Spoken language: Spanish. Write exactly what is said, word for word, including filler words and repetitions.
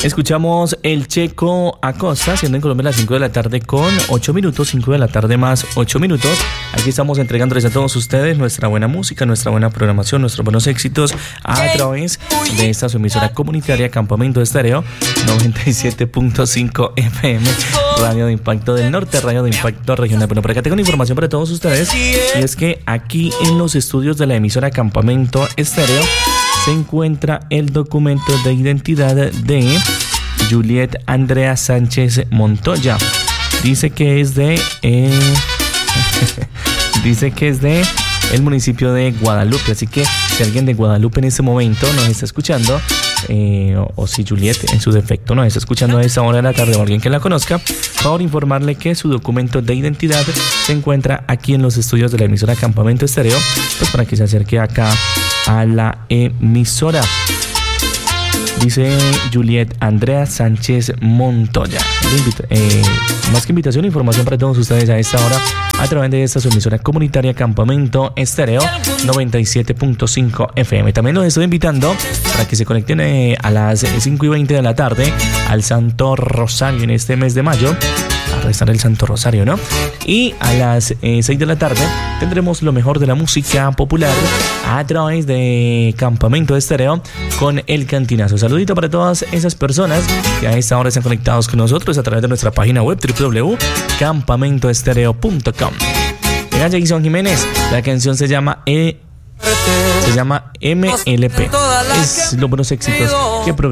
Escuchamos el Checo Acosta, siendo en Colombia las cinco de la tarde con ocho minutos, cinco de la tarde más ocho minutos. Aquí estamos entregándoles a todos ustedes nuestra buena música, nuestra buena programación, nuestros buenos éxitos a través de esta su emisora comunitaria Campamento Estéreo noventa y siete punto cinco F M, Radio de Impacto del Norte, Radio de Impacto Regional. Bueno, por acá tengo una información para todos ustedes, y es que aquí en los estudios de la emisora Campamento Estéreo se encuentra el documento de identidad de Juliet Andrea Sánchez Montoya. Dice que es de eh, dice que es de el municipio de Guadalupe, así que si alguien de Guadalupe en este momento nos está escuchando, eh, o, o si Juliet en su defecto nos está escuchando a esa hora de la tarde, o alguien que la conozca, por favor informarle que su documento de identidad se encuentra aquí en los estudios de la emisora Campamento Estéreo, pues para que se acerque acá a la emisora. Dice Juliet Andrea Sánchez Montoya. Eh, más que invitación, información para todos ustedes a esta hora a través de esta su emisora comunitaria Campamento Estéreo noventa y siete punto cinco F M. También los estoy invitando para que se conecten eh, a las cinco y veinte de la tarde al Santo Rosario en este mes de mayo, a rezar el Santo Rosario, ¿no? Y a las eh, seis de la tarde tendremos lo mejor de la música popular a través de Campamento Estéreo con El Cantinazo. Saludito para todas esas personas que a esta hora están conectados con nosotros a través de nuestra página web doble u doble u doble u punto campamento estéreo punto com. Llega Jason Jiménez, la canción se llama E Se llama M L P. Es los buenos éxitos que